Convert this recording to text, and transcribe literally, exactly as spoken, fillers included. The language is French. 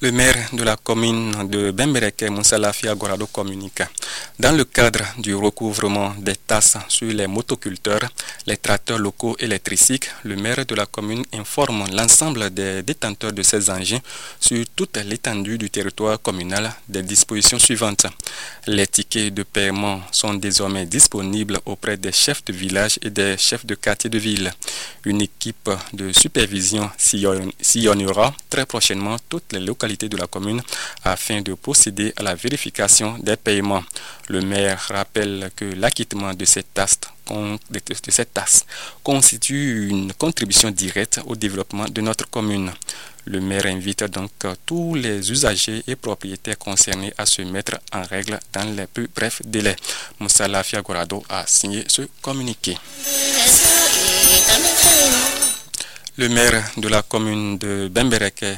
Le maire de la commune de Bembereke, Moussa Lafia Gorado, communique. Dans le cadre du recouvrement des tasses sur les motoculteurs, les tracteurs locaux et les tricycles, le maire de la commune informe l'ensemble des détenteurs de ces engins sur toute l'étendue du territoire communal des dispositions suivantes. Les tickets de paiement sont désormais disponibles auprès des chefs de village et des chefs de quartier de ville. Une équipe de supervision sillonnera très prochainement toutes les localités de la commune afin de procéder à la vérification des paiements. Le maire rappelle que l'acquittement de cette taxe de cette taxe constitue une contribution directe au développement de notre commune. Le maire invite donc tous les usagers et propriétaires concernés à se mettre en règle dans les plus brefs délais. Moussa Lafia Gorado a signé ce communiqué. Le maire de la commune de Bembereke,